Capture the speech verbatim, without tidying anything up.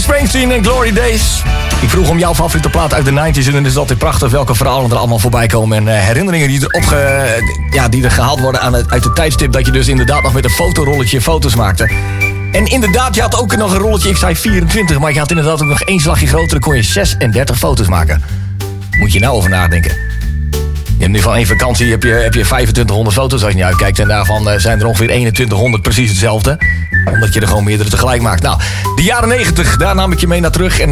Springsteen en Glory Days. Ik vroeg om jouw favoriete plaat uit de negentig en dan is het altijd prachtig welke verhalen er allemaal voorbij komen. En uh, herinneringen die er, opge, ja, die er gehaald worden aan het, uit het tijdstip dat je dus inderdaad nog met een fotorolletje foto's maakte. En inderdaad, je had ook nog een rolletje, ik zei vierentwintig, maar je had inderdaad ook nog één slagje groter, dan kon je zesendertig foto's maken. Moet je nou over nadenken. Je hebt nu van één vakantie heb je, heb je vijfentwintighonderd foto's als je niet uitkijkt. En daarvan uh, zijn er ongeveer eenentwintighonderd precies hetzelfde. Omdat je er gewoon meerdere tegelijk maakt. Nou, de jaren negentig, daar nam ik je mee naar terug. En